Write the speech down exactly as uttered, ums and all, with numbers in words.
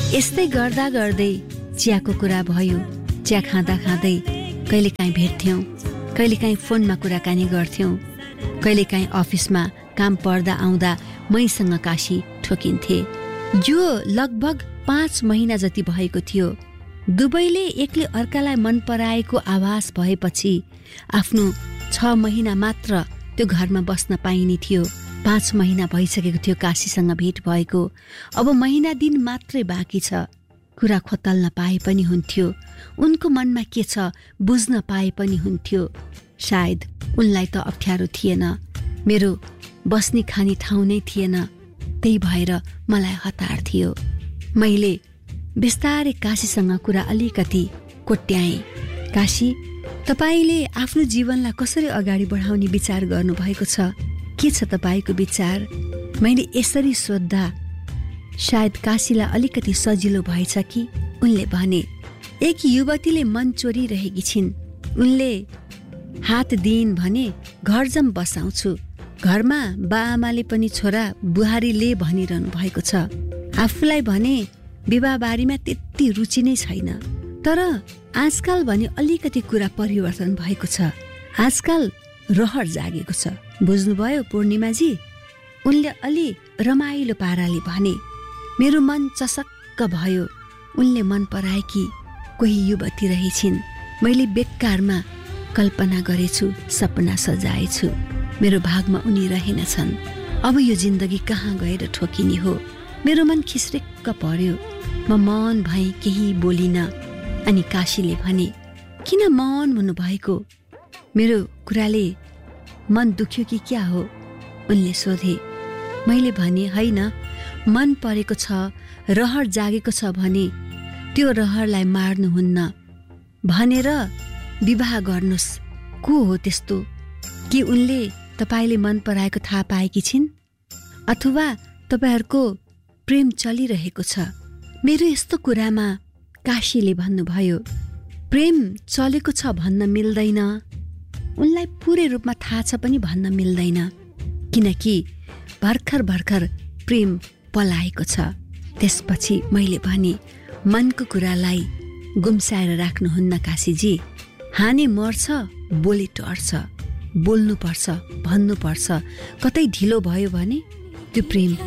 यस्तै गर्दा गर्दै चियाको कुरा भयो। चिया खाँदा खाँदै कहिलेकाहीँ भेट्थ्यौँ, कहिलेकाहीँ फोनमा कुराकानी गर्थ्यौँ, कहिलेकाहीँ अफिसमा काम पर्दा आउँदा मैसँग काशी ठोकिन्थे। यो लगभग पाँच महिना जति भएको थियो। दुवैले एकले अर्कालाई मन पराएको आभास भएपछि आफ्नो छ महिना मात्र त्यो घरमा बस्न पाइने थियो। पाँच महिना भइसकेको थियो काशीसँग भेट भएको। अब महिना दिन मात्रै बाँकी छ। कुरा खोतल्न पाए पनि हुन्थ्यो, उनको मनमा के छ बुझ्न पाए पनि हुन्थ्यो। सायद उनलाई त अप्ठ्यारो थिएन, मेरो बस्ने खाने ठाउँ नै थिएन, त्यही भएर मलाई हतार थियो। मैले बिस्तारै काशीसँग कुरा अलिकति कोट्याएँ। काशी, तपाईले आफ्नो जीवनलाई कसरी अगाडि बढाउने विचार गर्नुभएको छ? के छ तपाईको विचार? मैले यसरी सोद्धा सायद काशीलाई अलिकति सजिलो भएछ कि? उनले भने, एक युवतीले मन चोरिरहेकी छिन्। उनले हात दिइन् भने घर जम बसाउँछु। घरमा बाआमाले पनि छोरा बुहारीले भनिरहनु भएको छ। आफूलाई भने विवाहबारीमा त्यति रुचि नै छैन, तर आजकल भने अलिकति कुरा परिवर्तन भएको छ। आजकल रहर जागेको छ, बुझ्नुभयो पूर्णिमाजी? उनले अलि रमाइलो पाराले भने। मेरो मन चसक्क भयो। उनले मन पराएकी कोही युवती रहेछिन्। मैले बेकारमा कल्पना गरेछु, सपना सजाएछु। मेरो भागमा उनी रहेनछन्। अब यो जिन्दगी कहाँ गएर ठोकिने हो? मेरो मन खिस्रिक्क पर्यो। म मौन भएँ, केही बोलिन। अनि काशीले भने, किन मौन हुनुभएको? मेरो कुराले मन दुख्यो कि क्या हो? उनले सोधे। मैले भने, होइन, मन परेको छ, रहर जागेको छ भने त्यो रहरलाई मार्नुहुन्न भनेर विवाह गर्नुहोस्। को हो त्यस्तो? कि उनले तपाईले मन पराएको थाहा पाएकी छिन्? अथवा तपाईहरूको प्रेम चलिरहेको छ? मेरो यस्तो कुरामा काशीले भन्नुभयो, प्रेम चलेको छ भन्न मिल्दैन। उनलाई पूरै रूपमा थाहा छ पनि भन्न मिल्दैन, किनकि भर्खर भर्खर प्रेम पलाएको छ। त्यसपछि मैले भने, मनको कुरालाई गुम्साएर राख्नुहुन्न काशीजी। हाने मर्छ, बोली टर्छ। बोल्नुपर्छ, भन्नुपर्छ। कतै ढिलो भयो भने त्यो प्रेम